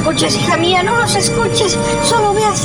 escuches, hija mía, no los escuches. Solo ve hacia